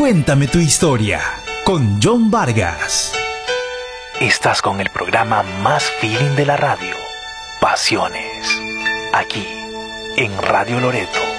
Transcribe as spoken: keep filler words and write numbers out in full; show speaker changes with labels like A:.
A: Cuéntame tu historia con John Vargas. Estás con el programa más feeling de la radio, Pasiones, aquí en Radio Loreto.